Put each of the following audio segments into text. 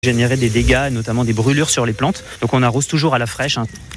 Générer des dégâts, notamment des brûlures sur les plantes. Donc on arrose toujours à la fraîche.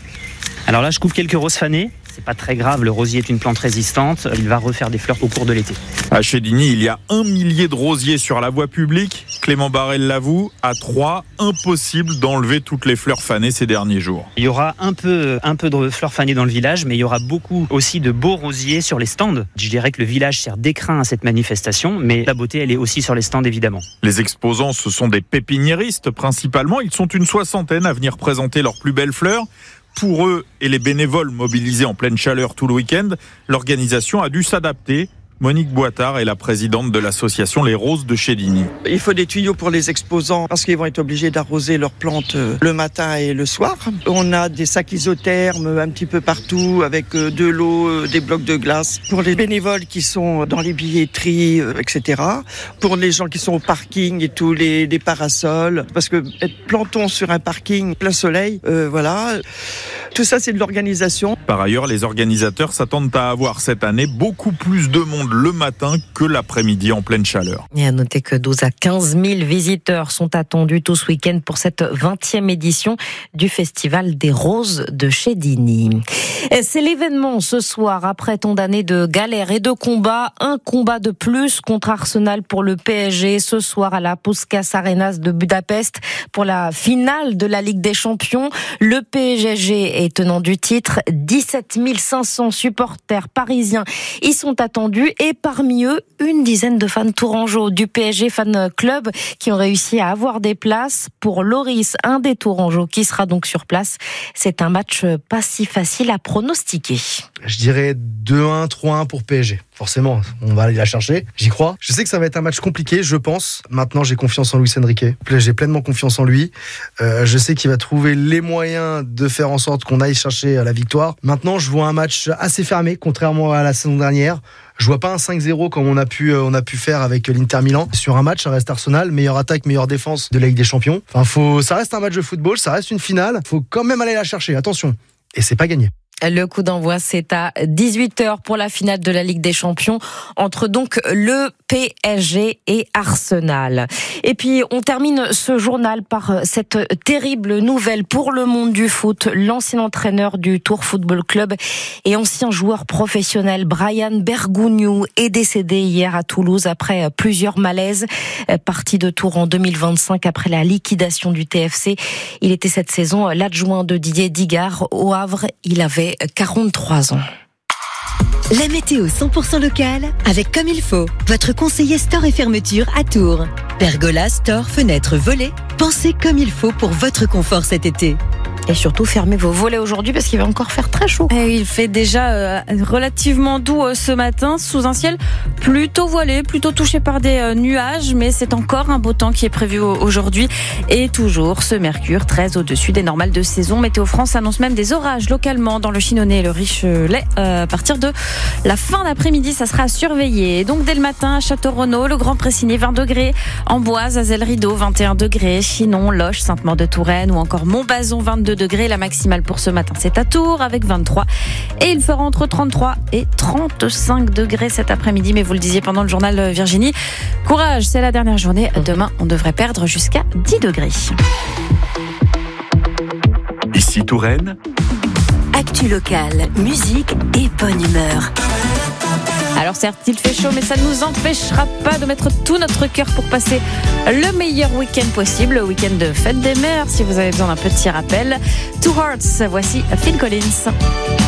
Alors là, je coupe quelques roses fanées. C'est pas très grave, le rosier est une plante résistante. Il va refaire des fleurs au cours de l'été. À Chédigny, il y a 1 millier de rosiers sur la voie publique. Clément Barrel l'avoue, à 3, impossible d'enlever toutes les fleurs fanées ces derniers jours. Il y aura un peu de fleurs fanées dans le village, mais il y aura beaucoup aussi de beaux rosiers sur les stands. Je dirais que le village sert d'écrin à cette manifestation, mais la beauté, elle est aussi sur les stands évidemment. Les exposants, ce sont des pépiniéristes principalement. Ils sont une 60aine à venir présenter leurs plus belles fleurs. Pour eux et les bénévoles mobilisés en pleine chaleur tout le week-end, l'organisation a dû s'adapter. Monique Boitard est la présidente de l'association Les Roses de Chédigny. Il faut des tuyaux pour les exposants parce qu'ils vont être obligés d'arroser leurs plantes le matin et le soir. On a des sacs isothermes un petit peu partout avec de l'eau, des blocs de glace. Pour les bénévoles qui sont dans les billetteries, etc. Pour les gens qui sont au parking et tous les parasols. Parce que être planton sur un parking plein soleil, voilà. Tout ça, c'est de l'organisation. Par ailleurs, les organisateurs s'attendent à avoir cette année beaucoup plus de monde le matin que l'après-midi en pleine chaleur. Et à noter que 12 à 15 000 visiteurs sont attendus tout ce week-end pour cette 20e édition du Festival des Roses de Chédigny. C'est l'événement ce soir, après tant d'années de galères et de combats. Un combat de plus contre Arsenal pour le PSG ce soir à la Puskás Arenas de Budapest pour la finale de la Ligue des Champions. Le PSG est tenant du titre. 17 500 supporters parisiens y sont attendus et parmi eux, une dizaine de fans tourangeaux du PSG Fan Club qui ont réussi à avoir des places. Pour Loris, un des tourangeaux qui sera donc sur place. C'est un match pas si facile à pronostiquer. Je dirais 2-1, 3-1 pour PSG. Forcément, on va aller la chercher. J'y crois. Je sais que ça va être un match compliqué, je pense. Maintenant, j'ai confiance en Luis Enrique. J'ai pleinement confiance en lui. Je sais qu'il va trouver les moyens de faire en sorte qu'on aille chercher la victoire. Maintenant, je vois un match assez fermé, contrairement à la saison dernière. Je vois pas un 5-0 comme on a pu faire avec l'Inter Milan. Sur un match, ça reste Arsenal, meilleure attaque, meilleure défense de la Ligue des Champions. Enfin, ça reste un match de football, ça reste une finale. Faut quand même aller la chercher, attention. Et c'est pas gagné. Le coup d'envoi, c'est à 18h pour la finale de la Ligue des Champions entre donc le PSG et Arsenal. Et puis, on termine ce journal par cette terrible nouvelle pour le monde du foot. L'ancien entraîneur du Tours Football Club et ancien joueur professionnel Brian Bergogneau est décédé hier à Toulouse après plusieurs malaises. Parti de Tours en 2025 après la liquidation du TFC. Il était cette saison l'adjoint de Didier Digard au Havre. Il avait 43 ans. La météo 100% locale avec Comme il faut, votre conseiller store et fermeture à Tours. Pergola, store, fenêtres, volets, pensez comme il faut pour votre confort cet été. Et surtout, fermez vos volets aujourd'hui parce qu'il va encore faire très chaud. Et il fait déjà relativement doux ce matin, sous un ciel plutôt voilé, plutôt touché par des nuages, mais c'est encore un beau temps qui est prévu aujourd'hui. Et toujours ce mercure très au-dessus des normales de saison. Météo France annonce même des orages localement dans le Chinonais et le Richelet. À partir de la fin d'après-midi, ça sera à surveiller. Et donc dès le matin, Château-Renaud, le Grand Pressigné, 20 degrés. Amboise, Azel-Rideau, 21 degrés. Chinon, Loches, Sainte-Maure-de-Touraine ou encore Montbazon, 22 degrés. La maximale pour ce matin, c'est à Tours avec 23. Et il fera entre 33 et 35 degrés cet après-midi. Mais vous le disiez pendant le journal, Virginie, courage, c'est la dernière journée. Demain, on devrait perdre jusqu'à 10 degrés. Ici Touraine. Actu locale, musique et bonne humeur. Alors certes, il fait chaud, mais ça ne nous empêchera pas de mettre tout notre cœur pour passer le meilleur week-end possible, le week-end de fête des mères, si vous avez besoin d'un petit rappel. Two Hearts, voici Phil Collins.